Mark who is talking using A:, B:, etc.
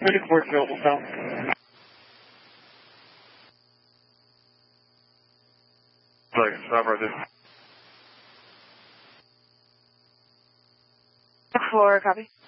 A: Medic work available south.
B: Like, stop right there.
C: 4, copy.